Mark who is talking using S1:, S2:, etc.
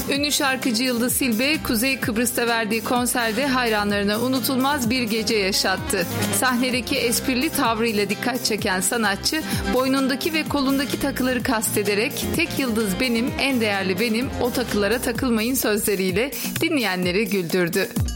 S1: Ünlü şarkıcı Yıldız Silbe, Kuzey Kıbrıs'ta verdiği konserde hayranlarına unutulmaz bir gece yaşattı. Sahnedeki esprili tavrıyla dikkat çeken sanatçı, boynundaki ve kolundaki takıları kastederek "Tek yıldız benim, en değerli benim, o takılara takılmayın" sözleriyle dinleyenleri güldürdü.